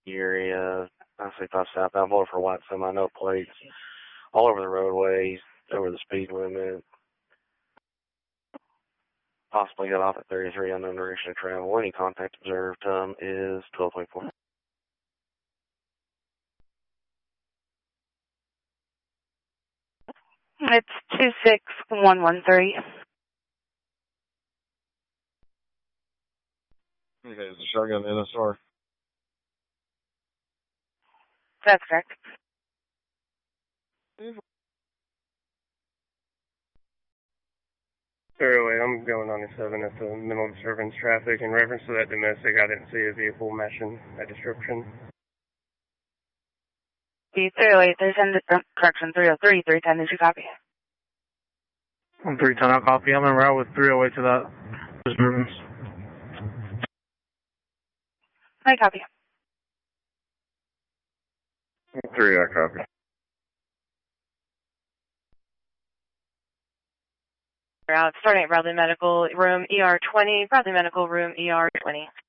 area, 965 southbound, voted for white semi, no plates, all over the roadways, over the speed limit. Possibly got off at 33, unknown direction of travel. Any contact observed is 1224. It's 26113. Okay, is the shotgun NSR? That's correct. Anyway, I'm going on a 7 at the minimal disturbance traffic. In reference to that domestic, I didn't see a vehicle matching that description. The 308, there's correction, 303, 310, did you copy? I'm 310, I'll copy. I'm en route with 308 to that disturbance. I copy. 3, I copy. Starting at Bradley Medical Room ER20, Bradley Medical Room ER20.